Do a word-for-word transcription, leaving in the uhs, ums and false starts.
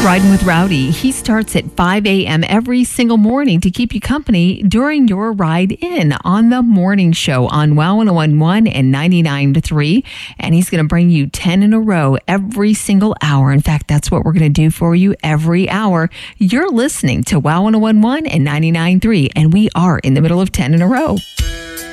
Riding with Rowdy. He starts at five a.m. every single morning to keep you company during your ride in on the morning show on Wow one oh one point one and ninety-nine point three. And he's going to bring you ten in a row every single hour. In fact, that's what we're going to do for you every hour. You're listening to Wow one oh one point one and ninety-nine point three, and we are in the middle of ten in a row.